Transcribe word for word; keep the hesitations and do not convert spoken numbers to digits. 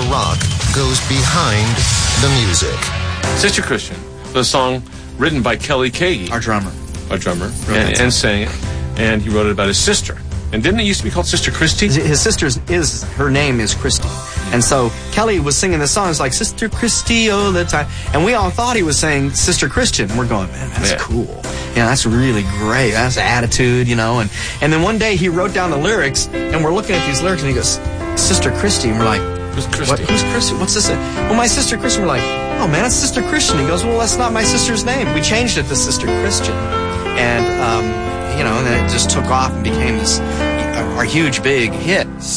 rock goes behind the music. Sister Christian, the song written by Kelly Kagi. Our drummer. Our drummer. And, and sang it. And he wrote it about his sister. And didn't it used to be called Sister Christy? His sister's is, her name is Christy. And so Kelly was singing this song. It's like, Sister Christy all the time. And we all thought he was saying Sister Christian. We're going, man, that's yeah. cool. Yeah, that's really great. That's attitude, you know. And, and then one day he wrote down the lyrics, and we're looking at these lyrics, and he goes, Sister Christy. And we're like, Who's Christy? What, who's Christy? What's this? Well, my sister Christian. We're like, oh, man, it's Sister Christian. He goes, well, that's not my sister's name. We changed it to Sister Christian. And, um, you know, and then it just took off and became this, our huge, big hit.